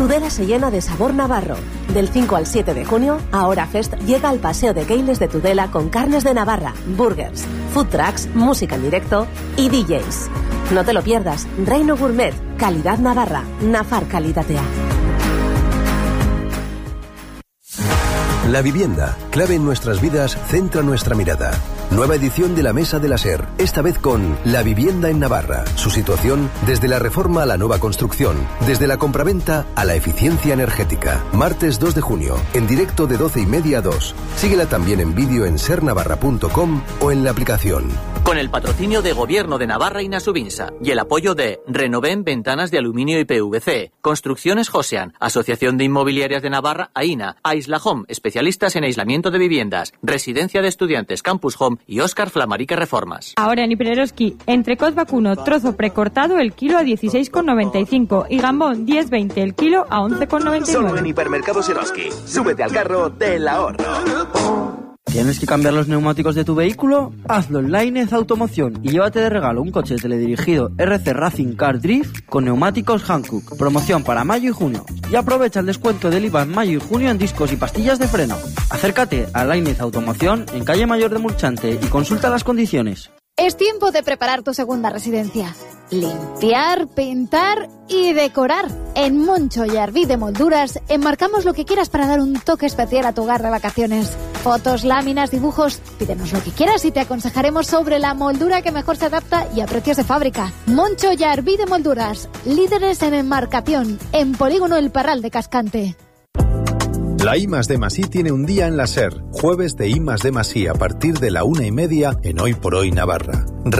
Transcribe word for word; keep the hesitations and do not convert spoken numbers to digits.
Tudela se llena de sabor navarro. Del cinco al siete de junio, Ahora Fest llega al Paseo de Keiles de Tudela con carnes de Navarra, burgers, food trucks, música en directo y D Js. No te lo pierdas. Reino Gourmet, calidad navarra, Nafar calitatea. La vivienda, clave en nuestras vidas, centra nuestra mirada. Nueva edición de la Mesa de la SER, esta vez con La vivienda en Navarra. Su situación desde la reforma a la nueva construcción, desde la compraventa a la eficiencia energética. Martes dos de junio, en directo de doce y media a dos. Síguela también en vídeo en ser navarra punto com o en la aplicación. Con el patrocinio de Gobierno de Navarra y Nasubinsa y el apoyo de Renoven Ventanas de Aluminio y P V C, Construcciones Josean, Asociación de Inmobiliarias de Navarra, AINA, Aisla Home, especialistas en aislamiento de viviendas, Residencia de Estudiantes Campus Home y Óscar Flamarica Reformas. Ahora en Hipereroski, entrecot vacuno, trozo precortado el kilo a dieciséis con noventa y cinco y gambón diez veinte el kilo a once con noventa y nueve. Solo en Hipermercados Eroski. Súbete al carro del ahorro. ¿Tienes que cambiar los neumáticos de tu vehículo? Hazlo en Lainez Automoción y llévate de regalo un coche teledirigido R C Racing Car Drift con neumáticos Hankook. Promoción para mayo y junio. Y aprovecha el descuento del I V A en mayo y junio en discos y pastillas de freno. Acércate a Lainez Automoción en calle Mayor de Murchante y consulta las condiciones. Es tiempo de preparar tu segunda residencia. Limpiar, pintar y decorar. En Moncho y Arví de Molduras enmarcamos lo que quieras para dar un toque especial a tu hogar de vacaciones. Fotos, láminas, dibujos, pídenos lo que quieras y te aconsejaremos sobre la moldura que mejor se adapta y a precios de fábrica. Moncho y Arví de Molduras, líderes en enmarcación, en Polígono El Parral de Cascante. La I más D más I tiene un día en la SER, jueves de I más D más I a partir de la una y media en Hoy por Hoy Navarra.